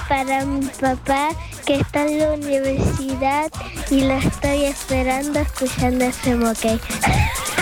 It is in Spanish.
para mi papá que está en la universidad y lo estoy esperando escuchando FM OK.